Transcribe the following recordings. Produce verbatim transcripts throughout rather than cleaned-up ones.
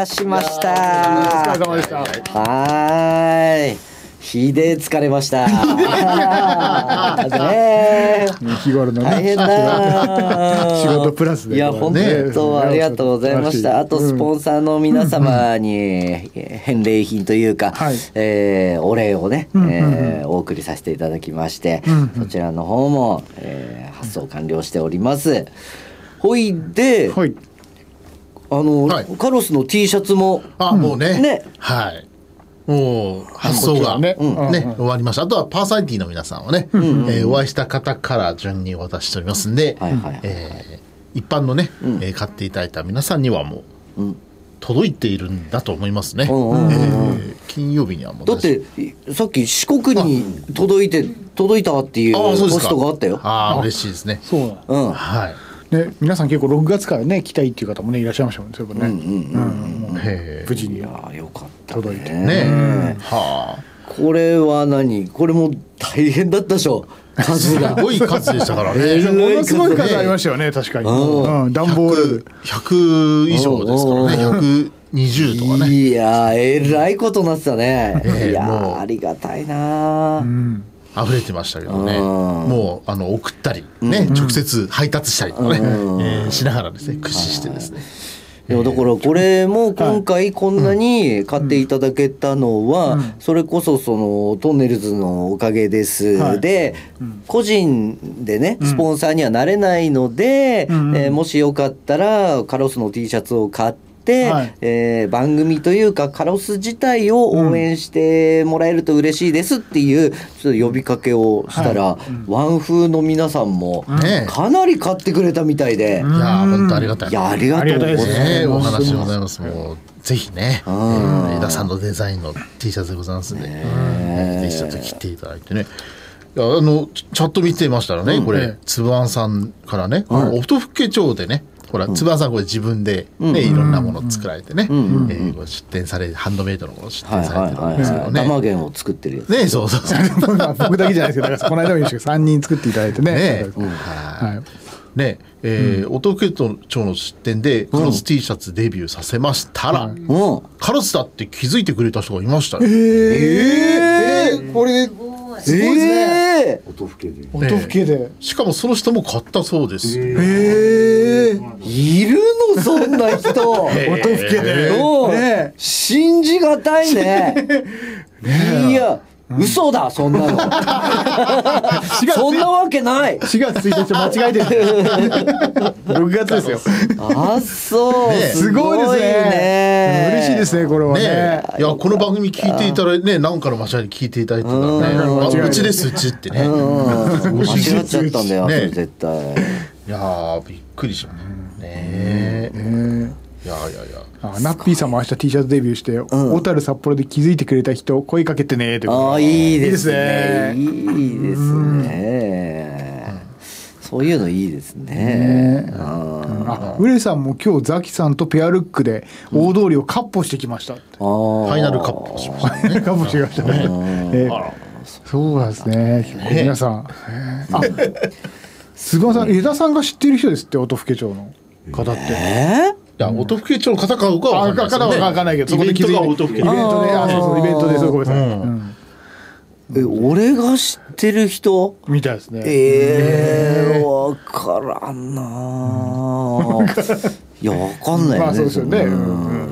しました。 お疲れ様でした。 はーい。日で疲れました。ねえ。 日頃のね。 大変だ。 仕事プラスで、ね。 いや本当ありがとうございました。あとスポンサーの皆様に返礼品というか、 はい、 えー、お礼をね、えー、お送りさせていただきまして、うんうん、そちらの方も、えー、発送完了しております。ほいで。はい、あの、はい、カロスの T シャツもあ、もうね、 ね、 はい、もう発送がね、うんね、終わりました。あとはパーソナリティの皆さんをね、うんうん、えー、お会いした方から順にお渡ししておりますんで、はいはいはい、えー、一般のね、うん、えー、買っていただいた皆さんにはもう、うん、届いているんだと思いますね。うんうんうん、えー、金曜日にはもうだってさっき四国に届いて届いたっていうポストがあったよ。 ああ、嬉しいですね。 そうなん、 うん、 はい。ね、皆さん結構ろくがつからね来たいっていう方もねいらっしゃいましたもんね。そういえばね、うんうんうんうん、無事によかった届いてね。 ね、はあ、 これは何？これも大変だったでしょ。数がすごい数でしたからね。 ものすごい数ありましたよね。確かに。うん、段ボールひゃく以上ですからね。ひゃくにじゅうとかね。 いやえらいことなってたね。えー、いやありがたいな。うん、 溢れてましたけどね。もうあの送ったりね、うん、直接配達したりとかね、うん、えー、しながらですね駆使してですね。 いやだからこれも今回こんなに買っていただけたのはそれこそそのトンネルズのおかげですで個人でねスポンサーにはなれないので、えー、もしよかったらカロスの T シャツを買ってはい、えー、番組というかカロス自体を応援してもらえると嬉しいですっていうちょっと呼びかけをしたら、はい、うん、ワン風の皆さんもかなり買ってくれたみたいで、 うん、いや本当ありがたい。 いやありがとうございます。 ね、お話でございます。もうぜひね、うん、江田さんのデザインの T シャツでございますんで、ね、ぜひちょっと着ていただいてね。いやあのチャット見てましたらね、うん、これつぶあんさんからね、うん、音更町でねほら、つぶあんさんこれ自分で、ね、うん、いろんなものを作られてね、うん、えー、出店されハンドメイドのものを出店されてるんですけどね。 玉源を作ってるやつね。そうそうそう僕だけじゃないですけど、だからこの間も言いましたけどさんにん作っていただいてね。ね、うん、 はい。ね、えー、うん、音更町の出店でカロス T シャツデビューさせましたら、うん、カロスだって気づいてくれた人がいましたね。 えー、えー、これすごいですね。 えー、 音更で音更で、 しかもその人も買ったそうです。 へえー、 いるのそんな人。音更で、 ね、信じがたいね。ねいや嘘だそんなの。そんなわけない。 しがつついたち間違えてる。ろくがつですよ。 あそう、ね、 すごいですね。嬉しいですねこれはね。 ねいやこの番組聞いていただいてね、なんかの間違いに聞いていただいてたらね、うちですうちってね。 間違っちゃったんだよ、ね、絶対。 いやびっくりしましたね。ねいやいやいやあナッピーさんも明日 T シャツデビューして、うん、小樽札幌で気づいてくれた人声かけてねってこと。 あいいですねいいですね、うん、そういうのいいですね、ねあウレさんも今日ザキさんとペアルックで大通りをカッポしてきましたって、 うん、ファイナルカッポしましたね。 カッポしてきましたね、えー、そうなんですね皆さん、えー、あすばさん江田さんが知ってる人ですって音更町の方って、 えーいや音更町の方かどうかは分かんないですよね。 分かんないけど、そこで気づいてイベントで、あそうそうイベントでそうごめんなさい。うん、 え俺が知ってる人みたいですね。 ええー、分からんな、うん、いや分かんないよね。 まあそうですよね。うん、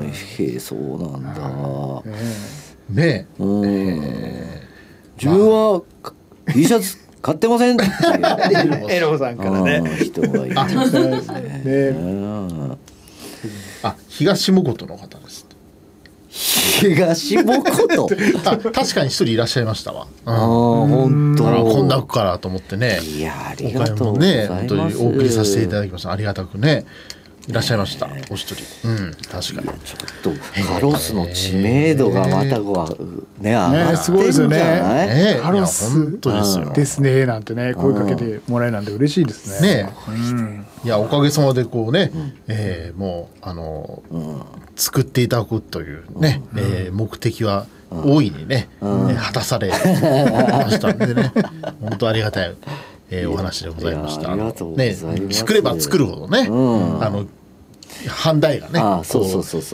へえそうなんだ。 ねえ。 うんえー、自分は T シャツ買ってませんってエロさんからね人がいるんですね。 あ、東もことの方です。 東もことあ確かに一人いらっしゃいましたわ。 うん、あ本当こんなからと思ってね。 いやありがとうございます。 ね、本当にお送りさせていただきました。ありがたくねいらっしゃいました。お一人。うん、確かに。 ちょっとカロスの知名度がまたこうね上がってるんじゃない？ ねねカロス本当ですよ。ですねなんてね声かけてもらえなんて嬉しいですね。 ね、うん、いやおかげさまでこうね、うんえー、もうあの、うん、作っていただくというね、うんえー、目的は大いにね、うんえー、果たされましたんでね本当ありがたい。えー、お話でございました。ね、作れば作るほどね、うん、あの阪大がね、 あそうそうそうそう